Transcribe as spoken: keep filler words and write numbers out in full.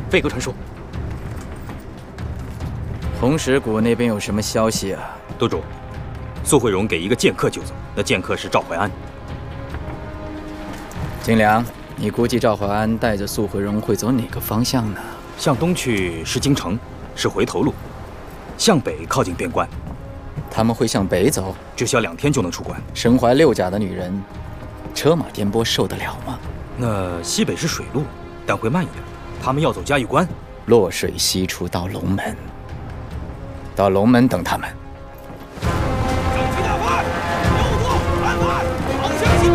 飞鸽传书。 红石谷那边有什么消息啊？ 督主，苏慧荣给一个剑客救走，那剑客是赵怀安。 金良，你估计赵怀安带着苏慧荣会走哪个方向呢？ 向东去是京城，是回头路；向北靠近边关。 他们会向北走， 只需要两天就能出关。 身怀六甲的女人，车马颠簸受得了吗？ 那西北是水路，但会慢一点。他们要走嘉峪关， 洛水西出到龙门，到龙门等他们。